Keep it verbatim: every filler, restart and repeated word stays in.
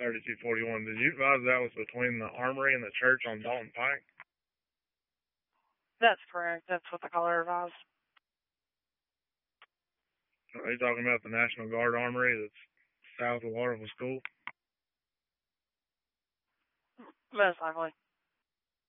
thirty-two forty-one. Did you advise that was between the armory and the church on Dalton Pike? That's correct. That's what the caller advised. Are you talking about the National Guard Armory that's south of Waterville School? Most likely.